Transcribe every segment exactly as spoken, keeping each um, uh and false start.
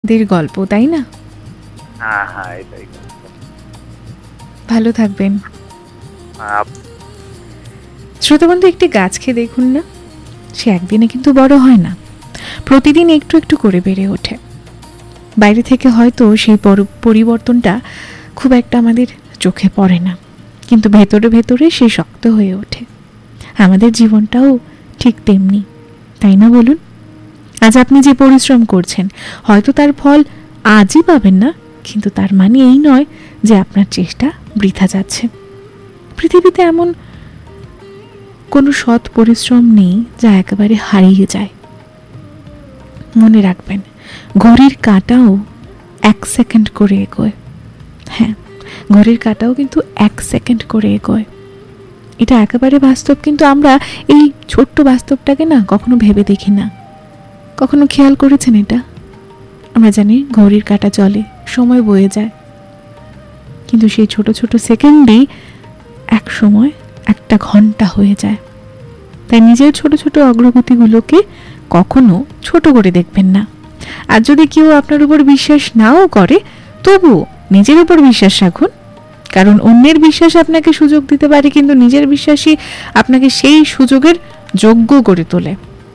দের গল্প, তাই না? হ্যাঁ হ্যাঁ এটাই। ভালো থাকবেন। আপ- শ্রোতা বন্ধু, একটি গাছকে দেখুন না, সে একদিনে কিন্তু বড় হয় না, প্রতিদিন একটু একটু করে বেড়ে ওঠে। বাইরে থেকে হয়তো সেই পর- পরিবর্তনটা খুব একটা আমাদের চোখে পড়ে না, কিন্তু ভেতরে ভেতরে সে শক্ত হয়ে ওঠে। আমাদের জীবনটাও ঠিক তেমনি, তাই না বলুন? আজ আপনি যে পরিশ্রম করছেন, হয়তো তার ফল আজই পাবেন না, কিন্তু তার মানে এই নয় যে আপনার চেষ্টা বৃথা যাচ্ছে। পৃথিবীতে এমন কোনো সৎ পরিশ্রম নেই যা একেবারে হারিয়ে যায়। মনে রাখবেন, ঘড়ির কাঁটাও এক সেকেন্ড করে এগোয়। হ্যাঁ, ঘড়ির কাঁটাও কিন্তু এক সেকেন্ড করে এগোয়। এটা একেবারে বাস্তব, কিন্তু আমরা এই ছোট্ট বাস্তবটাকে না কখনো ভেবে দেখি না। কখনো খেয়াল করেছেন এটা? আমরা জানি ঘড়ির কাঁটা চলে, সময় বয়ে যায়, কিন্তু সেই ছোট ছোট সেকেন্ডেই এক সময় একটা ঘন্টা হয়ে যায়। তাই নিজের ছোট ছোট অগ্রগতিগুলোকে কখনো ছোট করে দেখবেন না। আর যদি কেউ আপনার উপর বিশ্বাস নাও করে, তবুও নিজের উপর বিশ্বাস রাখুন, কারণ অন্যের বিশ্বাস আপনাকে সুযোগ দিতে পারে, কিন্তু নিজের বিশ্বাসই আপনাকে সেই সুযোগের যোগ্য করে তোলে।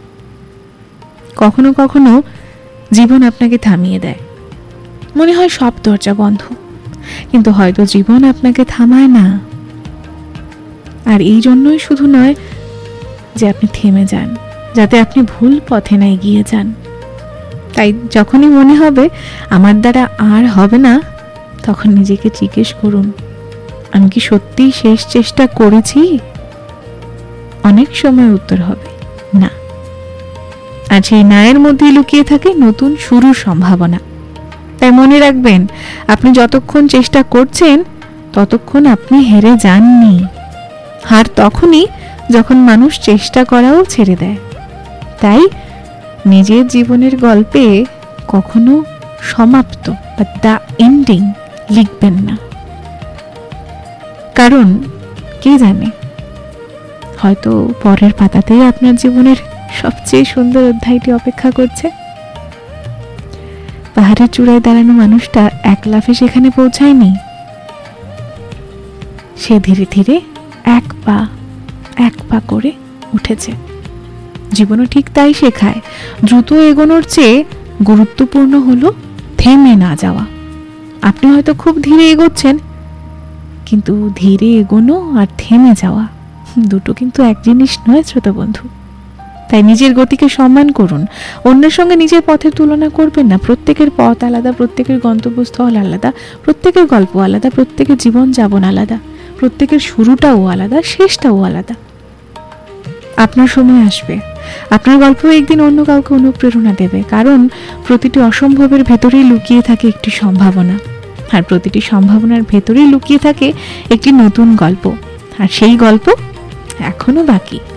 কখনো কখনো জীবন আপনাকে থামিয়ে দেয়, মনে হয় সব দরজা বন্ধ, কিন্তু হয়তো জীবন আপনাকে থামায় না। আর এই জন্যই শুধু নয় যে আপনি থেমে যান, যাতে আপনি ভুল পথে না এগিয়ে যান। তাই যখনই মনে হবে আমার দ্বারা আর হবে না, তখন নিজেকে জিজ্ঞেস করুন, আমি কি সত্যিই শেষ চেষ্টা করেছি? অনেক সময় উত্তর হবে না। আর সেই নায়ের মধ্যে লুকিয়ে থাকে নতুন শুরুর সম্ভাবনা। তাই মনে রাখবেন, আপনি যতক্ষণ চেষ্টা করছেন ততক্ষণ আপনি হেরে যাননি। হার তখনই যখন মানুষ চেষ্টা করাও ছেড়ে দেয়। তাই নিজের জীবনের গল্পে কখনো সমাপ্ত বা দ্য এন্ডিং লিখবেন না, কারণ কে জানে, হয়তো পরের পাতাতেই আপনার জীবনের সবচেয়ে সুন্দর অধ্যায়টি অপেক্ষা করছে। পাহাড়ের চূড়ায় দাঁড়ানো মানুষটা এক লাফে সেখানে পৌঁছায়নি, সে ধীরে ধীরে এক পা এক পা করে উঠেছে। জীবনও ঠিক তাই শেখায়, দ্রুত এগোনোর চেয়ে গুরুত্বপূর্ণ হলো থেমে না যাওয়া। আপনি হয়তো খুব ধীরে এগোচ্ছেন, কিন্তু ধীরে এগোনো আর থেমে যাওয়া দুটো কিন্তু এক জিনিস নয় শ্রোতা বন্ধু। তাই নিজের গতিকে সম্মান করুন, অন্যের সঙ্গে নিজের পথের তুলনা করবেন না। প্রত্যেকের পথ আলাদা, প্রত্যেকের গন্তব্যস্থল আলাদা, প্রত্যেকের গল্প আলাদা, প্রত্যেকের জীবন যাপন আলাদা, প্রত্যেকের শুরুটাও আলাদা, শেষটাও আলাদা। আপনার সময় আসবে, আপনার গল্প একদিন অন্য কাউকে অনুপ্রেরণা দেবে, কারণ প্রতিটি অসম্ভবের ভেতরেই লুকিয়ে থাকে একটি সম্ভাবনা, আর প্রতিটি সম্ভাবনার ভেতরেই লুকিয়ে থাকে একটি নতুন গল্প, আর সেই গল্প এখনো বাকি।